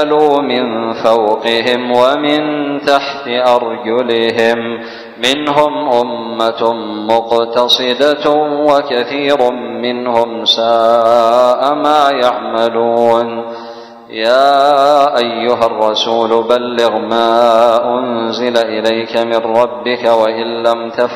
لينزلوا من فوقهم ومن تحت أرجلهم منهم أمة مقتصدة وكثير منهم ساء ما يعملون. يا أيها الرسول بلغ ما أنزل إليك من ربك وإن لم تفعل